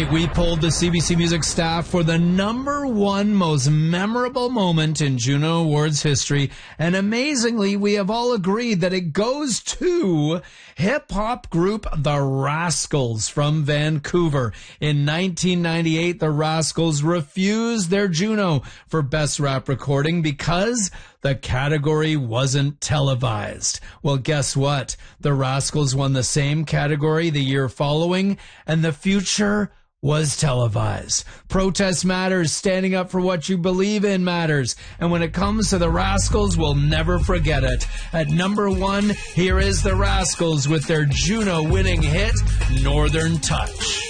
week, we polled the CBC Music staff for the #1 most memorable moment in Juno Awards history, and amazingly, we have all agreed that it goes to hip-hop group The Rascals from Vancouver. In 1998, The Rascals refused their Juno for Best Rap Recording because the category wasn't televised. Well, guess what? The Rascals won the same category the year following, and the future was televised. Protest matters. Standing up for what you believe in matters. And when it comes to the Rascals, we'll never forget it. At #1, here is the Rascals with their Juno-winning hit, Northern Touch.